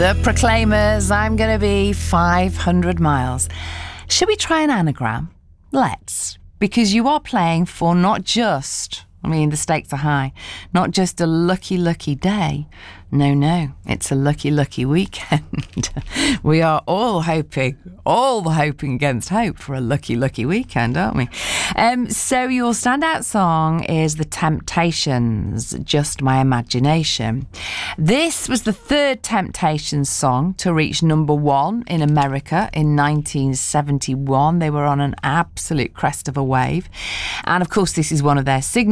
The Proclaimers, I'm going to be 500 miles. Should we try an anagram? Let's. Because you are playing for not just, the stakes are high, not just a lucky, lucky day. No, it's a lucky, lucky weekend. We are all hoping against hope for a lucky, lucky weekend, aren't we? So your standout song is The Temptations, Just My Imagination. This was the third Temptations song to reach number one in America in 1971. They were on an absolute crest of a wave. And of course, this is one of their signature